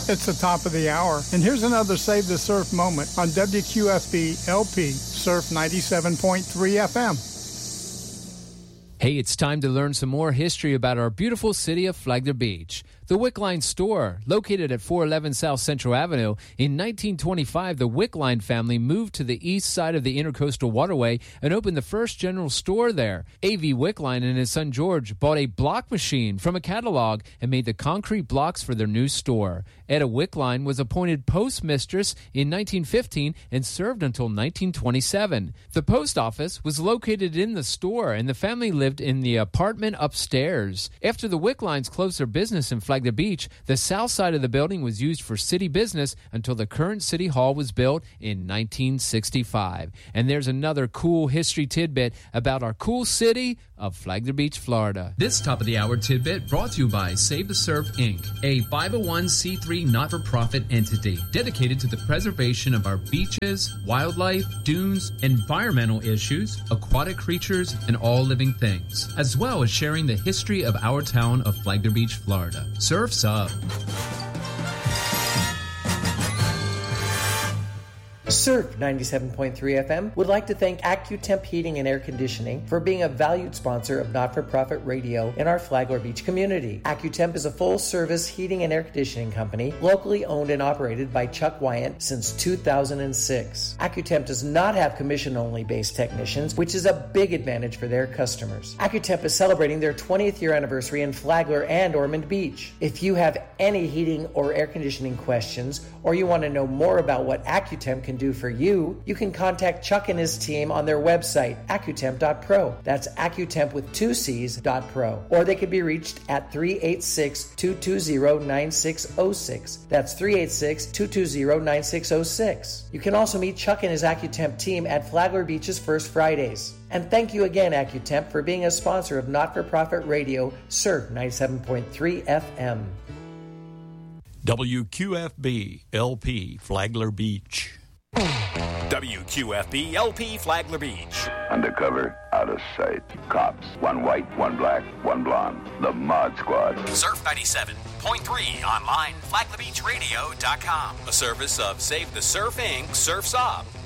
It's the top of the hour, and here's another Save the Surf moment on WQFB LP Surf 97.3 FM. Hey, it's time to learn some more history about our beautiful city of Flagler Beach. The Wick Line store, located at 411 South Central Avenue, in 1925, the Wick Line family moved to the east side of the Intercoastal Waterway and opened the first general store there. A.V. Wick Line and his son George bought a block machine from a catalog and made the concrete blocks for their new store. Etta Wick Line was appointed postmistress in 1915 and served until 1927. The post office was located in the store, and the family lived in the apartment upstairs. After the Wick Lines closed their business in Flagler Beach, the south side of the building was used for city business until the current city hall was built in 1965. And there's another cool history tidbit about our cool city of Flagler Beach, Florida. This top of the hour tidbit brought to you by Save the Surf Inc., a 501c3 not-for-profit entity dedicated to the preservation of our beaches, wildlife, dunes, environmental issues, aquatic creatures, and all living things, as well as sharing the history of our town of Flagler Beach, Florida. Surf's up. Surf 97.3 FM would like to thank AccuTemp Heating and Air Conditioning for being a valued sponsor of not-for-profit radio in our Flagler Beach community. AccuTemp is a full-service heating and air conditioning company locally owned and operated by Chuck Wyant since 2006. AccuTemp does not have commission-only based technicians, which is a big advantage for their customers. AccuTemp is celebrating their 20th year anniversary in Flagler and Ormond Beach. If you have any heating or air conditioning questions, or you want to know more about what AccuTemp can do for you, you can contact Chuck and his team on their website, accutemp.pro. That's accutemp with 2 C's.pro. Or they can be reached at 386-220-9606. That's 386-220-9606. You can also meet Chuck and his AccuTemp team at Flagler Beach's First Fridays. And thank you again, AccuTemp, for being a sponsor of not-for-profit radio, Surf 97.3 FM. WQFB LP Flagler Beach. WQFB LP Flagler Beach. Undercover, out of sight. Cops. One white, one black, one blonde. The Mod Squad. Surf 97.3 online, FlaglerBeachRadio.com. A service of Save the Surf Inc., Surf's Up.